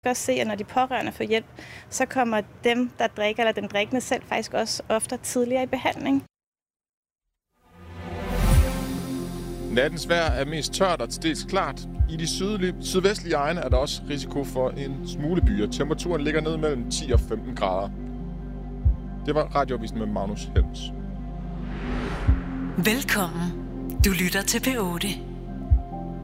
også se, at når de pårørende får hjælp, så kommer dem, der drikker, eller den drikkende selv, faktisk også ofte tidligere i behandling. Nattens vejr er mest tørt og til dels klart. I de sydvestlige egne er der også risiko for en smule byer. Temperaturen ligger ned mellem 10 og 15 grader. Det var Radioavisen med Magnus Helms. Velkommen. Du lytter til P8.